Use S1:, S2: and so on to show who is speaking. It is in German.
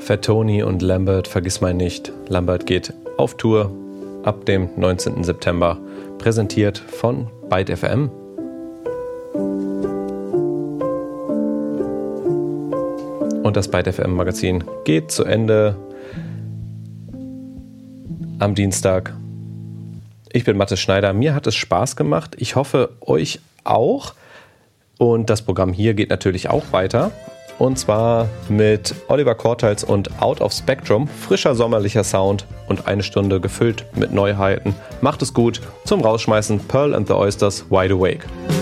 S1: Fat Tony und Lambert, vergiss mal nicht. Lambert geht auf Tour ab dem 19. September, präsentiert von Byte FM. Und das Byte FM Magazin geht zu Ende am Dienstag. Ich bin Mathis Schneider. Mir hat es Spaß gemacht. Ich hoffe, euch auch. Und das Programm hier geht natürlich auch weiter. Und zwar mit Oliver Kortals und Out of Spectrum. Frischer sommerlicher Sound und eine Stunde gefüllt mit Neuheiten. Macht es gut. Zum Rausschmeißen Pearl and the Oysters Wide Awake.